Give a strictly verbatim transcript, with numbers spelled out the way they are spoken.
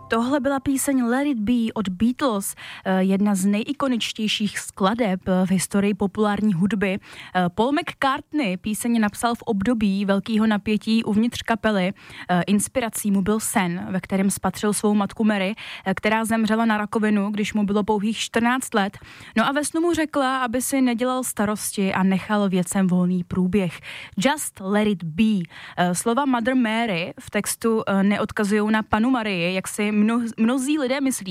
Tohle byla píseň Let It Be od Beatles, jedna z nejikoničtějších skladeb v historii populární hudby. Paul McCartney píseň napsal v období velkého napětí uvnitř kapely. Inspirací mu byl sen, ve kterém spatřil svou matku Mary, která zemřela na rakovinu, když mu bylo pouhých čtrnáct let. No a ve snu mu řekla, aby si nedělal starosti a nechal věcem volný průběh. Just let it be. Slova Mother Mary v textu neodkazují na Pannu Marii, jak si mno, mnozí lidé myslí,